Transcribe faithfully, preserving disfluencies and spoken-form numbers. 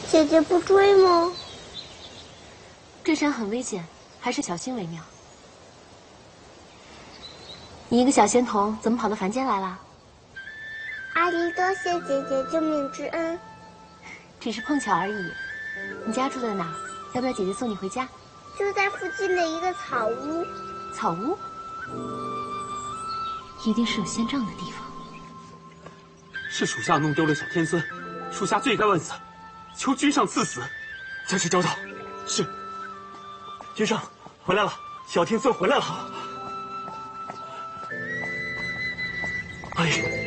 姐姐不追吗？ 这山很危险，还是小心为妙。你一个小仙童，怎么跑到凡间来了？ 阿离多谢姐姐救命之恩。 只是碰巧而已。你家住在哪？要不要姐姐送你回家？ 就在附近的一个草屋。 草屋？一定是有仙杖的地方。 是属下弄丢了小天孙，属下罪该万死，求君上赐死。将士招到。是。君上回来了，小天孙回来了。哎。